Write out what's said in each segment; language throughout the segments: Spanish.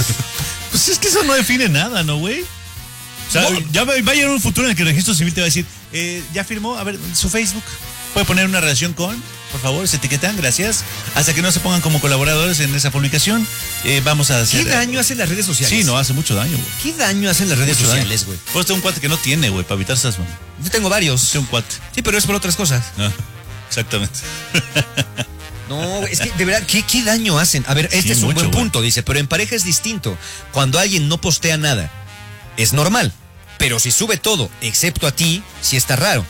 Pues es que eso no define nada, ¿no, güey? O sea, ya va a llegar un futuro en el que el registro civil te va a decir, ya firmó, a ver, su Facebook, puede poner una relación con, por favor, se etiquetan, gracias. Hasta que no se pongan como colaboradores en esa publicación, vamos a hacer... ¿Qué daño hacen las redes sociales? Sí, no, hace mucho daño, güey. ¿Qué daño hacen las redes sociales, güey? Pues tengo un cuate que no tiene, güey, para evitar esas, güey. Yo tengo varios. Tengo un cuate. Sí, pero es por otras cosas. No, exactamente. No, es que de verdad, ¿qué daño hacen? A ver, este es un buen punto, dice, pero en pareja es distinto. Cuando alguien no postea nada, es normal. Pero si sube todo, excepto a ti, sí está raro.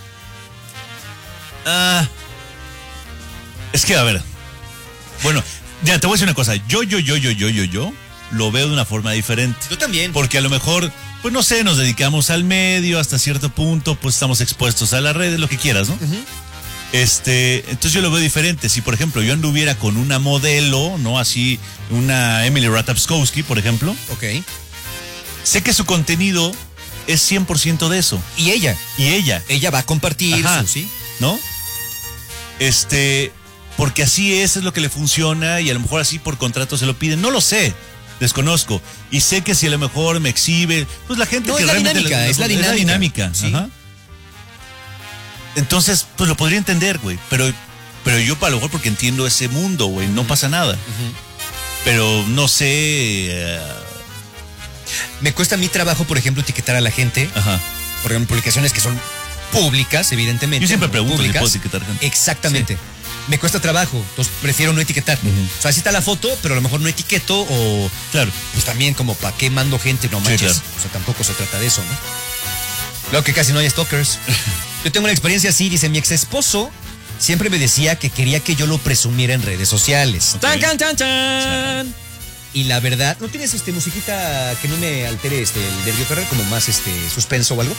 Es que, a ver. Bueno, ya te voy a decir una cosa. Yo lo veo de una forma diferente. Yo también. Porque a lo mejor, pues no sé, nos dedicamos al medio hasta cierto punto, pues estamos expuestos a las redes, lo que quieras, ¿no? Uh-huh. Entonces yo lo veo diferente. Si, por ejemplo, yo anduviera con una modelo, ¿no? Así, una Emily Ratajkowski, por ejemplo. Ok. Sé que su contenido es 100% de eso. Y ella. Ella va a compartir, ¿sí? ¿No? Porque así es lo que le funciona y a lo mejor así por contrato se lo piden. No lo sé, desconozco. Y sé que si a lo mejor me exhibe, pues la gente no, que es la realmente... dinámica, es la dinámica. Sí. Ajá. Entonces, pues lo podría entender, güey. Pero yo a lo mejor porque entiendo ese mundo, güey, no pasa nada. Uh-huh. Pero no sé... Me cuesta mi trabajo, por ejemplo, etiquetar a la gente. Ajá. Por ejemplo, publicaciones que son públicas, evidentemente. Yo siempre pregunto si puedo etiquetar gente. Exactamente. Sí. Me cuesta trabajo, entonces prefiero no etiquetar. Uh-huh. O sea, así está la foto, pero a lo mejor no etiqueto o... Claro. Pues también como, ¿para qué mando gente? No manches. Sí, claro. O sea, tampoco se trata de eso, ¿no? Claro que casi no hay stalkers. Yo tengo una experiencia así, dice, mi ex esposo siempre me decía que quería que yo lo presumiera en redes sociales. Okay. ¡Tan, tan, tan! Y la verdad, ¿no tienes musiquita que no me altere el nervio Ferrer? Como más suspenso o algo.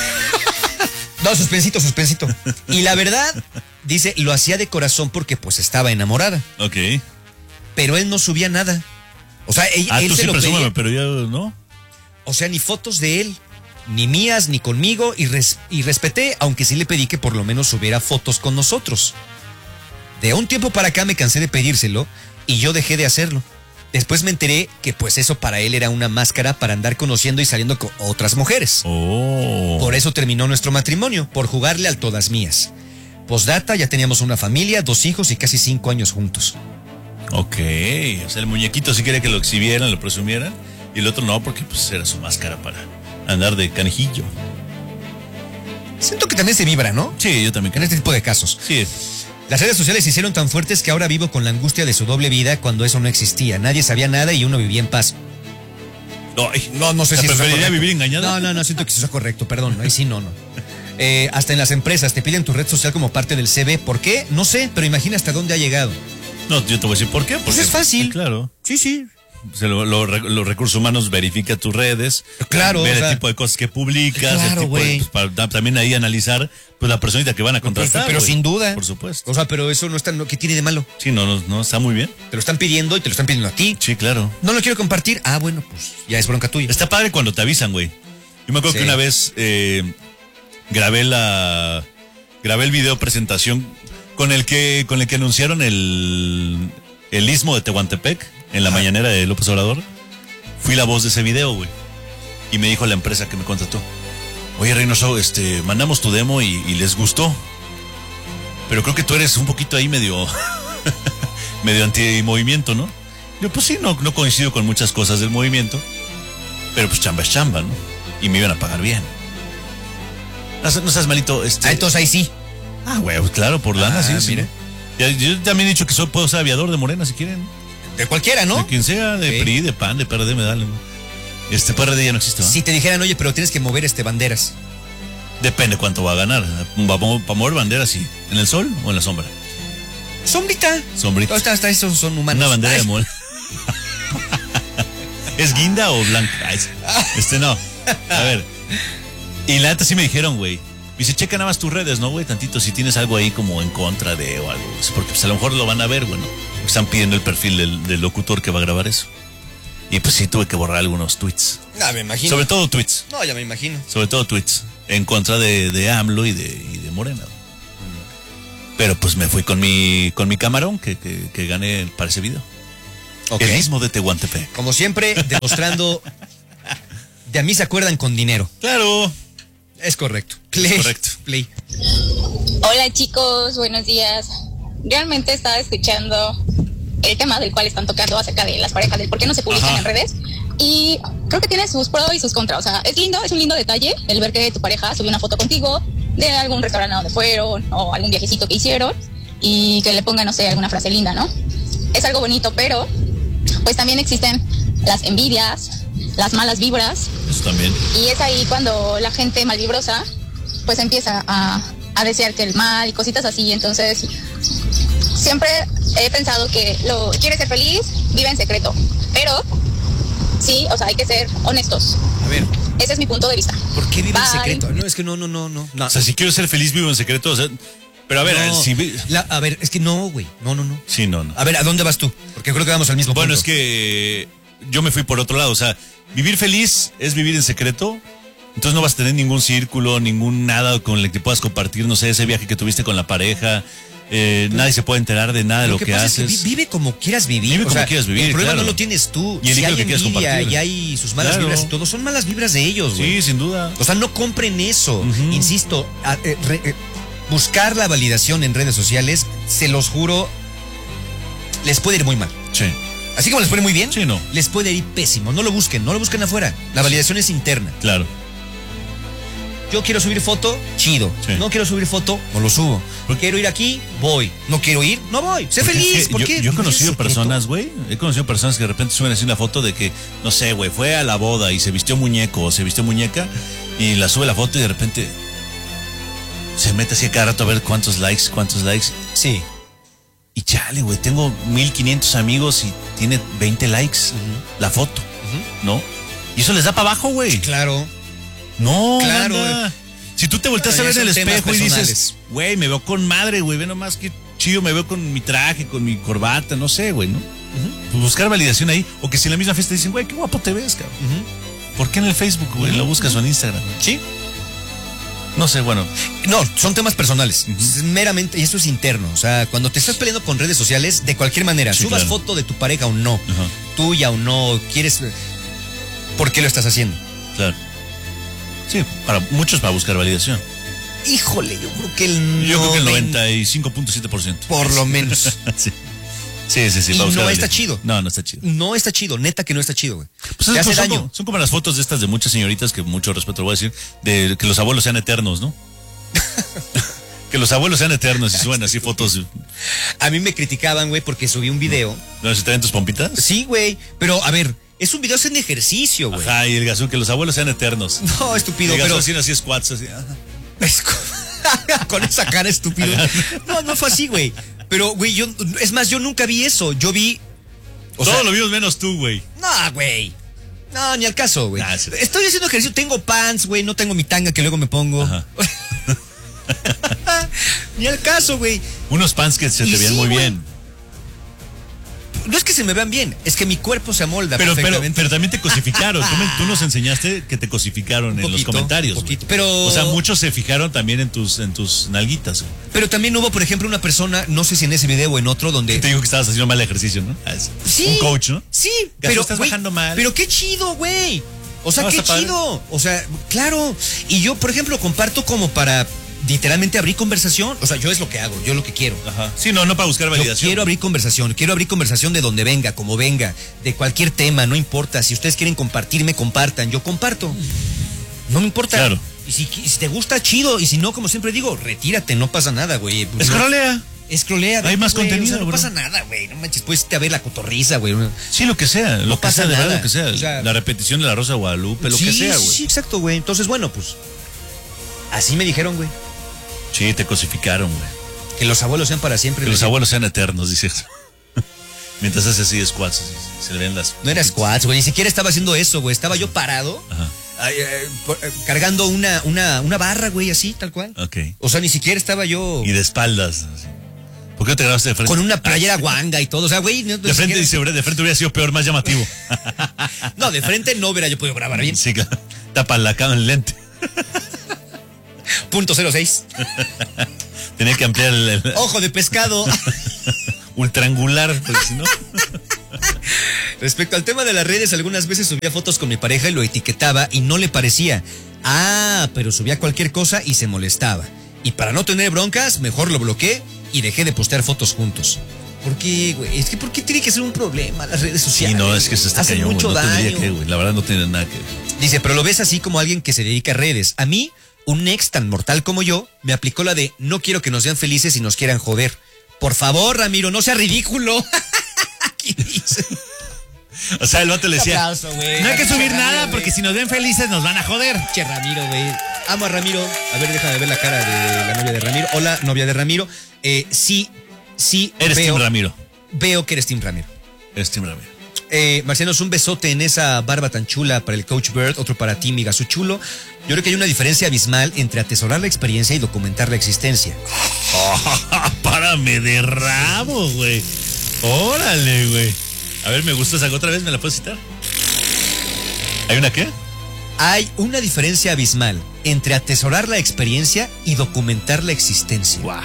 No, suspensito. Y la verdad, dice, lo hacía de corazón porque pues estaba enamorada. Ok. Pero él no subía nada. O sea, él tú se sí lo presúmeme, pero yo no. O sea, ni fotos de él, ni mías, ni conmigo. Y respeté, aunque sí le pedí que por lo menos subiera fotos con nosotros. De un tiempo para acá me cansé de pedírselo y yo dejé de hacerlo. Después me enteré que pues eso para él era una máscara para andar conociendo y saliendo con otras mujeres. Oh. Por eso terminó nuestro matrimonio, por jugarle al todas mías. Postdata, ya teníamos una familia, 2 hijos y casi 5 años juntos. Ok, o sea, el muñequito sí quería que lo exhibieran, lo presumieran, y el otro no, porque pues era su máscara para andar de canijillo. Siento que también se vibra, ¿no? Sí, yo también creo. En este tipo de casos. Sí. Las redes sociales se hicieron tan fuertes que ahora vivo con la angustia de su doble vida cuando eso no existía. Nadie sabía nada y uno vivía en paz. No sé si eso ¿Preferiría vivir engañado? No, siento que eso es correcto, perdón. Ahí sí, no. Hasta en las empresas te piden tu red social como parte del CV. ¿Por qué? No sé, pero imagina hasta dónde ha llegado. No, yo te voy a decir por qué. Porque pues es fácil. Claro. Sí. O sea, los recursos humanos verifican tus redes, claro, ver el tipo de cosas que publicas, claro, pues, para también ahí analizar pues la personita que van a contratar. Pero sin duda. Por supuesto. O sea, pero eso no está, ¿qué tiene de malo? Sí, no, está muy bien. Te lo están pidiendo y te lo están pidiendo a ti. Sí, claro. No lo quiero compartir. Ah, bueno, pues ya es bronca tuya. Está padre cuando te avisan, güey. Yo me acuerdo que una vez grabé el video presentación con el que anunciaron el istmo de Tehuantepec en la mañanera de López Obrador. Fui la voz de ese video, güey. Y me dijo la empresa que me contrató: oye, Reynoso, mandamos tu demo y les gustó. Pero creo que tú eres un poquito ahí medio anti-movimiento, ¿no? Yo, pues sí, no coincido con muchas cosas del movimiento. Pero pues chamba es chamba, ¿no? Y me iban a pagar bien. No seas malito, entonces ahí sí. Güey, claro, por lana, sí. Mira. Yo también he dicho que puedo ser aviador de Morena, si quieren. De cualquiera, ¿no? De quien sea, de PRI, de PAN, de PRD, me dale. PRD ya no existe, ¿no? Si te dijeran, oye, pero tienes que mover banderas. Depende cuánto va a ganar. Para mover banderas, sí. ¿En el sol o en la sombra? Sombrita. Hasta esos son humanos. Una bandera de mol. ¿Es guinda o blanca? No. A ver. Y la neta sí me dijeron, güey. Dice, checa nada más tus redes, ¿no, güey? Tantito si tienes algo ahí como en contra de o algo. Porque pues a lo mejor lo van a ver, bueno. Están pidiendo el perfil del locutor que va a grabar eso. Y pues sí, tuve que borrar algunos tweets. Me imagino. Sobre todo tweets. No, ya me imagino. Sobre todo tweets. En contra de AMLO y de Morena. Pero pues me fui con mi camarón que gané para ese video. Ok. El Istmo de Tehuantepec. Como siempre, demostrando. De a mí se acuerdan con dinero. Claro. Es correcto. Play. Es correcto. Play. Hola chicos, buenos días. Realmente estaba escuchando el tema del cual están tocando acerca de las parejas, del por qué no se publican en redes. Y creo que tiene sus pros y sus contras. O sea, es lindo, es un lindo detalle el ver que tu pareja subió una foto contigo de algún restaurante donde fueron o algún viajecito que hicieron y que le pongan, no sé, alguna frase linda, ¿no? Es algo bonito, pero pues también existen las envidias, las malas vibras. Eso también. Y es ahí cuando la gente malvibrosa pues empieza a desearte el mal y cositas así. Entonces siempre he pensado que quieres ser feliz, vive en secreto. Pero sí, o sea, hay que ser honestos. A ver. Ese es mi punto de vista. ¿Por qué vive en Bye. secreto? No, es que no. O sea, si quiero ser feliz, vivo en secreto. O sea, pero a ver, No. si... A ver, es que no, güey. No. Sí, no. A ver, ¿a dónde vas tú? Porque creo que vamos al mismo Bueno, punto. es que yo me fui por otro lado. O sea, vivir feliz es vivir en secreto. Entonces no vas a tener ningún círculo, ningún nada con el que puedas compartir, no sé, ese viaje que tuviste con la pareja. Nadie se puede enterar de nada de lo que pasa haces. es que vive como quieras vivir. Vive o como sea, quieras vivir, el problema claro. no lo tienes tú. Y Si elige hay lo que quieras envidia compartir. y hay sus malas Claro. vibras y todo, son malas vibras de ellos, güey. Sí, sin duda. O sea, no compren eso. Ujú. Insisto, buscar la validación en redes sociales, se los juro, les puede ir muy mal. Sí. Así como les puede ir muy bien, Sí, no. les puede ir pésimo. No lo busquen afuera. La validación es interna. Claro. Yo quiero subir foto, chido. Sí. No quiero subir foto, no lo subo. Quiero ir aquí, voy. No quiero ir, no voy. Sé Porque feliz. es que ¿Por qué? yo he conocido ¿Secreto? personas, güey. He conocido personas que de repente suben así una foto de que, no sé, güey, fue a la boda y se vistió muñeco o se vistió muñeca y la sube la foto y de repente se mete así a cada rato a ver cuántos likes. Sí. Y chale, güey, tengo 1500 amigos y tiene 20 likes la foto, ¿no? Y eso les da para abajo, güey. Claro. No, Claro, banda. Si tú te volteas a ver en el son temas espejo y dices, personales. güey, me veo con madre, güey, ve nomás que chido, me veo con mi traje, con mi corbata, no sé, güey, ¿no? Pues buscar validación ahí. O que si en la misma fiesta dicen, güey, qué guapo te ves, cabrón. ¿Por qué en el Facebook, güey? Lo buscas o en Instagram. Sí. No sé, bueno. No, son temas personales. Ujú. Es meramente, y esto es interno. O sea, cuando te estás peleando con redes sociales, de cualquier manera, Sí, subas claro. foto de tu pareja o no, Ajá, tuya o no, quieres. ¿Por qué lo estás haciendo? claro. Sí, para muchos para buscar validación. Híjole, yo creo que el Yo creo que el 90, 95.7%. por lo menos. Sí. Sí, Y para buscar no está validación. chido. No está chido. No está chido, neta que no está chido, güey. Pues Te hace son daño. Son como las fotos de estas de muchas señoritas que mucho respeto voy a decir, de que los abuelos sean eternos, ¿no? Que los abuelos sean eternos y suben así fotos. A mí me criticaban, güey, porque subí un video. ¿No se traen tus pompitas? Sí, güey, pero a ver, es un video haciendo ejercicio, güey. Ajá, y el gasón, que los abuelos sean eternos. No, estúpido, El gasón pero haciendo así squats, así. Ajá. es con esa cara estúpido. No fue así, güey. Pero, güey, es más, yo nunca vi eso. Yo vi. Todos lo vimos menos tú, güey. No, güey. No, ni al caso, güey. Nah, sí. Estoy haciendo ejercicio, tengo pants, güey, no tengo mi tanga que luego me pongo. Ajá. Ni al caso, güey. Unos pants que se Y te veían sí, muy güey. bien. No es que se me vean bien, es que mi cuerpo se amolda Pero perfectamente. también te cosificaron. Tú nos enseñaste que te cosificaron en los comentarios. Un poquito, güey. pero... O sea, muchos se fijaron también en tus nalguitas. Güey. Pero también hubo, por ejemplo, una persona, no sé si en ese video o en otro, donde... Te digo que estabas haciendo mal ejercicio, ¿no? Sí. Un coach, ¿no? Sí, Gasón, pero estás güey, bajando mal. Pero qué chido, güey. O sea, No, qué está padre. chido. O sea, claro. Y yo, por ejemplo, comparto como para literalmente abrir conversación. O sea, yo es lo que hago, yo lo que quiero. Ajá. Sí, no para buscar Yo validación. quiero abrir conversación de donde venga, como venga, de cualquier tema, no importa. Si ustedes quieren compartirme, compartan. Yo comparto. No me importa. Claro. Y si te gusta, chido. Y si no, como siempre digo, retírate, no pasa nada, güey. Escrolea. Escrolea. Hay más güey, contenido, o sea, no bro. pasa nada, güey. No manches, puedes irte a ver la cotorriza, güey. Sí, lo que sea. Lo que pasa sea, de verdad, nada. lo que sea. O sea, la repetición de la Rosa de Guadalupe, lo sí, que sea, sí, güey. sí, exacto, güey. Entonces, bueno, pues. Así me dijeron, güey. Sí, te cosificaron, güey. Que los abuelos sean para siempre. Que los güey. abuelos sean eternos, dices. Mientras haces así squats, así, se le ven las. No era squats, güey. Ni siquiera estaba haciendo eso, güey. Estaba yo parado, Ajá. cargando una barra, güey, así, tal cual. Ok. O sea, ni siquiera estaba yo Y de espaldas. Así. ¿Por qué no te grabaste de frente? con una playera guanga y todo. O sea, güey. De frente, dice, de frente hubiera sido peor, más llamativo. No, de frente no hubiera yo podido grabar bien. Sí, claro. Tapa la cama en lente. .06. Tenía que ampliar el Ojo de pescado. ultrangular, porque si no. Respecto al tema de las redes, algunas veces subía fotos con mi pareja y lo etiquetaba y no le parecía. Pero subía cualquier cosa y se molestaba. Y para no tener broncas, mejor lo bloqueé y dejé de postear fotos juntos. ¿Por qué, güey? Es que ¿por qué tiene que ser un problema las redes sociales? Sí, no, es que se está Hacen cañón, mucho güey. No daño. tendría que, güey. La verdad no tiene nada que ver. Dice, pero lo ves así como alguien que se dedica a redes. A mí, un ex tan mortal como yo, me aplicó la de no quiero que nos sean felices y nos quieran joder. Por favor, Ramiro, no sea ridículo. ¿Qué dice? O sea, el vato le decía, Aplauso, güey. no hay que subir Ramiro, nada güey. porque si nos ven felices nos van a joder. Che, Ramiro, güey. Amo a Ramiro. A ver, déjame ver la cara de la novia de Ramiro. Hola, novia de Ramiro. Sí, Eres veo, Team Ramiro. Veo que eres Team Ramiro. Eres Team Ramiro. Marcianos, un besote en esa barba tan chula para el Coach Bird, otro para ti, mi gaso chulo. Yo creo que hay una diferencia abismal entre atesorar la experiencia y documentar la existencia. Párame de rabo, güey. Órale, güey. A ver, me gustó esa otra vez, ¿me la puedes citar? ¿Hay una qué? Hay una diferencia abismal entre atesorar la experiencia y documentar la existencia. Wow.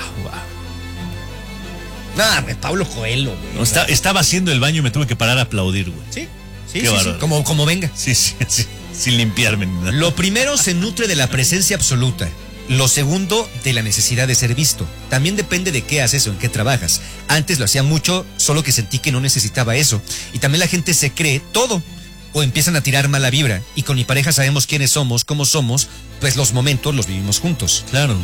No, güey, Pablo Coelho, güey. No, estaba haciendo el baño y me tuve que parar a aplaudir, güey. Sí, Qué bárbaro. como venga. Sí, sin limpiarme ni nada. Lo primero se nutre de la presencia absoluta. Lo segundo, de la necesidad de ser visto. También depende de qué haces o en qué trabajas. Antes lo hacía mucho, solo que sentí que no necesitaba eso. Y también la gente se cree todo. O empiezan a tirar mala vibra. Y con mi pareja sabemos quiénes somos, cómo somos, pues los momentos los vivimos juntos. Claro.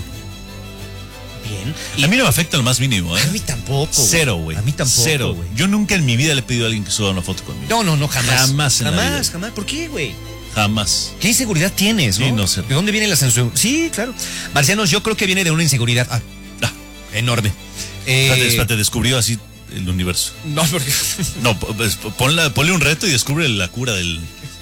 Bien. A mí no me afecta lo más mínimo, ¿eh? A mí tampoco. Güey. Cero, güey. A mí tampoco. Cero. Güey. Yo nunca en mi vida le he pedido a alguien que suba una foto conmigo. No, jamás. Jamás en la vida. Jamás. ¿Por qué, güey? Jamás. ¿Qué inseguridad tienes, no? Sí, no sé. ¿De dónde viene la censura? Sí, claro. Marcianos, yo creo que viene de una inseguridad enorme. Espérate, descubrió así el universo. No, porque... No, pues, ponle un reto y descubre la cura del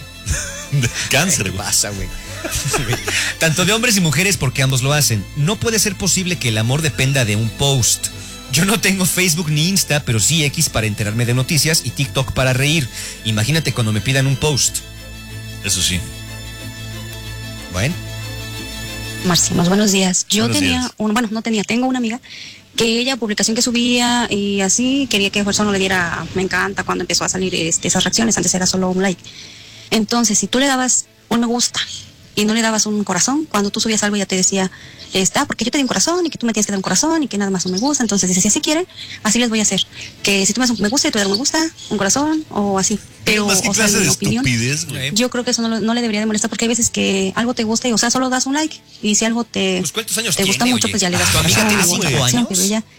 cáncer, ¿Qué güey. pasa, güey? Tanto de hombres y mujeres porque ambos lo hacen. No puede ser posible que el amor dependa de un post. Yo no tengo Facebook ni Insta, pero sí X para enterarme de noticias y TikTok para reír. Imagínate cuando me pidan un post. Eso sí. Bueno. Marcianos, buenos días. Yo Buenos días. tengo una amiga que ella, publicación que subía y así, quería que Gerson no le diera me encanta cuando empezó a salir esas reacciones, antes era solo un like. Entonces, si tú le dabas un me gusta y no le dabas un corazón, cuando tú subías algo ya te decía, porque yo te di un corazón y que tú me tienes que dar un corazón y que nada más un me gusta. Entonces dice, si así quieren, así les voy a hacer. Que si tú me das un me gusta, yo te doy un me gusta, un corazón o así. Pero, Más que o sea, clase en de mi opinión, estupidez, güey. yo creo que eso no le debería de molestar porque hay veces que algo te gusta y, o sea, solo das un like. Y si algo Pues, ¿cuántos años te gusta tiene, mucho, oye? pues ya le das ¿Tu amiga corazón tiene o 5 reacción, años? pero ella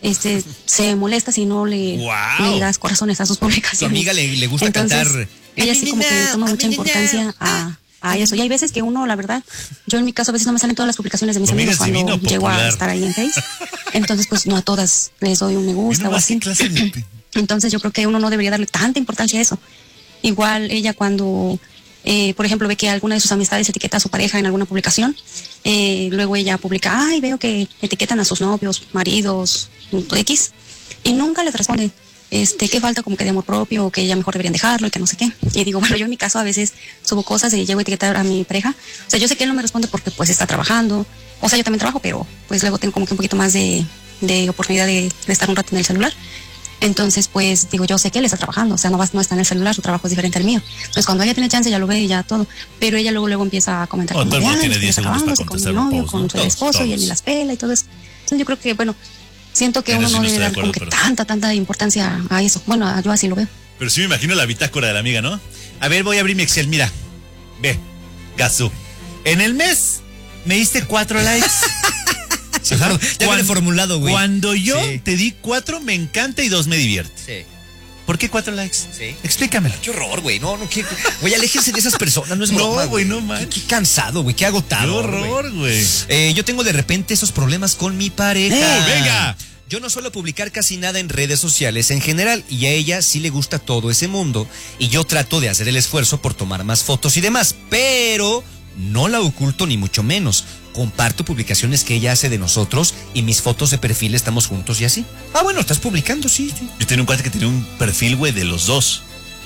se molesta si no le das corazones a sus publicaciones. ¿Tu amiga le gusta Entonces, cantar? ella sí como que le toma mucha importancia a eso. Y hay veces que uno, la verdad, yo en mi caso a veces no me salen todas las publicaciones de mis Tu amiga amigos es divino, cuando llego a popular. estar ahí en Face. Entonces, pues no a todas les doy un me gusta o así. Entonces yo creo que uno no debería darle tanta importancia a eso. Igual ella cuando, por ejemplo, ve que alguna de sus amistades etiqueta a su pareja en alguna publicación, luego ella publica, veo que etiquetan a sus novios, maridos, X, y nunca les responde. Que falta como que de amor propio o que ya mejor deberían dejarlo y que no sé qué. Y digo, bueno, yo en mi caso a veces subo cosas y llego a etiquetar a mi pareja. O sea, yo sé que él no me responde porque pues está trabajando. O sea, yo también trabajo, pero pues luego tengo como que un poquito más de oportunidad de estar un rato en el celular. Entonces, pues digo, yo sé que él está trabajando, o sea, no está en el celular, su trabajo es diferente al mío. Entonces, cuando ella tiene chance, ya lo ve y ya todo. Pero ella luego empieza a comentar Todo el mundo tiene que 10 está segundos para acabándose con contestar mi un novio, post, con ¿no? su esposo Todos. y él ni las pela y todo eso. Entonces, yo creo que, bueno, siento que En uno eso no sí no debe estoy de dar como acuerdo, que tanta importancia a eso. Bueno, yo así lo veo. Pero sí me imagino la bitácora de la amiga, ¿no? A ver, voy a abrir mi Excel, mira. Ve, Gazú. En el mes me diste 4 likes. Claro, ya viene formulado, güey. Cuando yo Sí. te di 4, me encanta y 2 me divierte. Sí. ¿Por qué 4 likes? Sí. Explícamelo. Qué horror, güey. No, qué. Güey, aléjense de esas personas, no es No, broma, güey, no manches. Qué cansado, güey, qué Qué agotado. horror, güey. Yo tengo de repente esos problemas con mi pareja. ¡Venga! Yo no suelo publicar casi nada en redes sociales en general y a ella sí le gusta todo ese mundo y yo trato de hacer el esfuerzo por tomar más fotos y demás, pero no la oculto ni mucho menos. Comparto publicaciones que ella hace de nosotros y mis fotos de perfil estamos juntos y así. Bueno, estás publicando, sí. Yo tenía un cuate que tenía un perfil, güey, de los dos.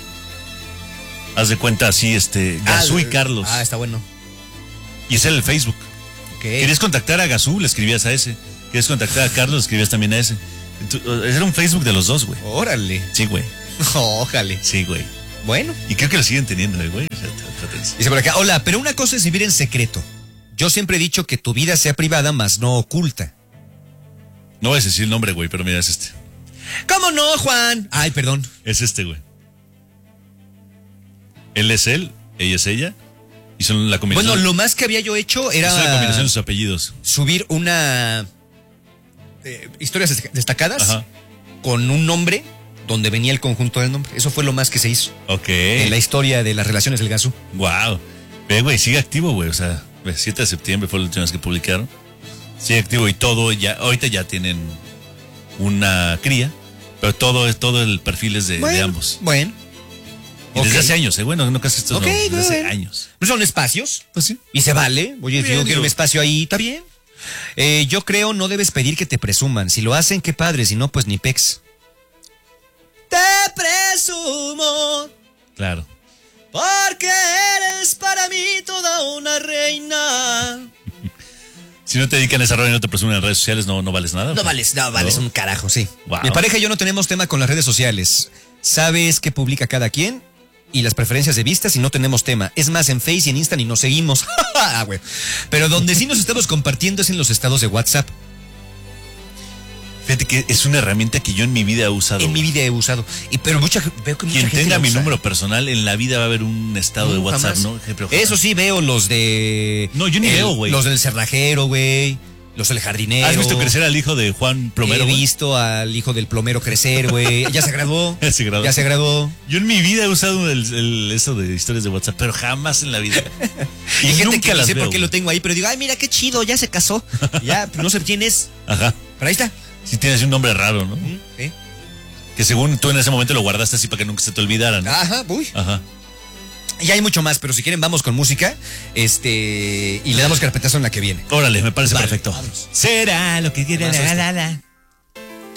Haz de cuenta así, Gazú y Carlos. Está bueno. Y ese era el Facebook. Okay. ¿Querías contactar a Gazú? Le escribías a ese. ¿Querías contactar a Carlos? Le escribías también a ese. Era un Facebook de los dos, güey. Órale. Sí, güey. Ójale. Sí, güey. Bueno. Y creo que lo siguen teniendo, güey. Dice por acá, hola, pero una cosa es vivir en secreto. Yo siempre he dicho que tu vida sea privada, más no oculta. No voy a decir el nombre, güey, pero mira, es este. ¿Cómo no, Juan? Ay, perdón. Es este, güey. Él es él, ella es ella. Y son la combinación. Bueno, lo más que había yo hecho era... Es la combinación de sus apellidos. Subir una... historias destacadas. Ajá. Con un nombre donde venía el conjunto del nombre. Eso fue lo más que se hizo. Ok. En la historia de las relaciones del Gazú. Wow. Ve, güey, sigue activo, güey. O sea, 7 de septiembre fue la última vez que publicaron. Sigue activo y todo ya... Ahorita ya tienen una cría. Pero todo el perfil es de ambos. Bueno. Y desde hace años, bueno, no casi estos Okay, no, desde hace años. ¿No son espacios? Pues sí. Y se vale. Oye, Bien, yo quiero un espacio ahí, está bien. Yo creo no debes pedir que te presuman. Si lo hacen, qué padre. Si no, pues ni pex. Te presumo. Claro. Porque eres para mí toda una reina. Si no te dedican a esa y no te presumen en redes sociales, no vales nada. No vales un carajo, sí. Wow. Mi pareja y yo no tenemos tema con las redes sociales. Sabes qué publica cada quien y las preferencias de vistas y no tenemos tema. Es más, en Face y en Insta ni nos seguimos. Pero donde sí nos estamos compartiendo es en los estados de WhatsApp. Fíjate que es una herramienta que yo en mi vida he usado. En mi vida he usado. Pero veo que mucha Quien gente tenga la mi usa. número personal, en la vida va a haber un estado de WhatsApp, jamás. ¿no? Pero Eso sí veo los de... No, yo ni veo, güey. Los del cerrajero, güey. Los del jardinero. ¿Has visto crecer al hijo de Juan Plomero? He güey? visto al hijo del plomero crecer, güey. Ya se graduó. Ya se graduó. Ya se graduó. Yo en mi vida he usado eso de historias de WhatsApp, pero jamás en la vida. Y hay gente nunca que no las sé veo, por qué güey. lo tengo ahí, pero digo, ay, mira qué chido, ya se casó. Ya, no sé quién es. Ajá. Pero ahí está. Sí tienes un nombre raro, ¿no? ¿Sí? Que según tú en ese momento lo guardaste así para que nunca se te olvidara, ¿no? Ajá, uy. Ajá. Y hay mucho más, pero si quieren vamos con música. Y le damos carpetazo en la que viene. Órale, me parece Vale, perfecto. vámonos. Será lo que quiera. Además, La.